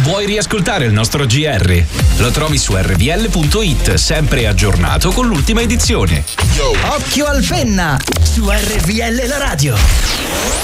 Vuoi riascoltare il nostro GR? Lo trovi su rvl.it, sempre aggiornato con l'ultima edizione. Occhio al penna su RVL la radio.